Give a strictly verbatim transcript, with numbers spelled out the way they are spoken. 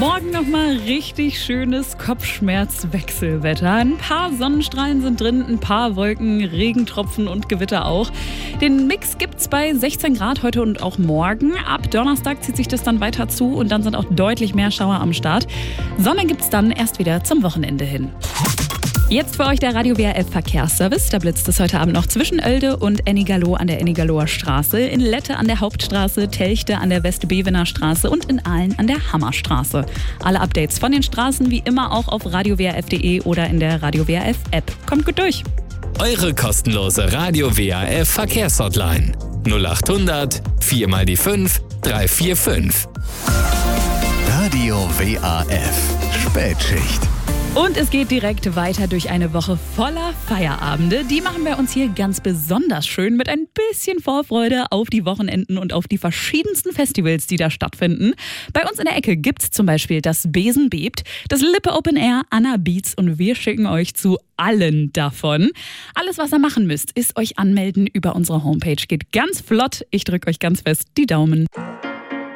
Morgen nochmal richtig schönes Kopfschmerzwechselwetter. Ein paar Sonnenstrahlen sind drin, ein paar Wolken, Regentropfen und Gewitter auch. Den Mix gibt's bei sechzehn Grad heute und auch morgen. Ab Donnerstag zieht sich das dann weiter zu und dann sind auch deutlich mehr Schauer am Start. Sonne gibt's dann erst wieder zum Wochenende hin. Jetzt für euch der Radio W R F Verkehrsservice. Da blitzt es heute Abend noch zwischen Oelde und Ennigerloh an der Ennigaloer Straße, in Lette an der Hauptstraße, Telchte an der Westbevener Straße und in Aalen an der Hammerstraße. Alle Updates von den Straßen wie immer auch auf radio w r f punkt d e oder in der Radio W R F App. Kommt gut durch! Eure kostenlose Radio W R F Verkehrshotline null acht hundert vier mal die fünf drei vier fünf. Radio W R F Spätschicht. Und es geht direkt weiter durch eine Woche voller Feierabende. Die machen wir uns hier ganz besonders schön mit ein bisschen Vorfreude auf die Wochenenden und auf die verschiedensten Festivals, die da stattfinden. Bei uns in der Ecke gibt's zum Beispiel das Besen bebt, das Lippe Open Air, Anna Beats und wir schicken euch zu allen davon. Alles, was ihr machen müsst, ist euch anmelden über unsere Homepage. Geht ganz flott. Ich drücke euch ganz fest die Daumen.